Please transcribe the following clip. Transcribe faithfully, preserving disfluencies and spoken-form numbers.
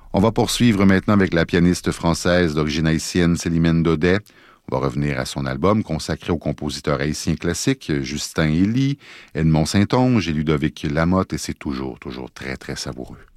On va poursuivre maintenant avec la pianiste française d'origine haïtienne Célimène Daudet. On va revenir à son album consacré aux compositeurs haïtiens classiques, Justin Elie, Edmond Saint-Onge et Ludovic Lamotte, et c'est toujours, toujours très, très savoureux.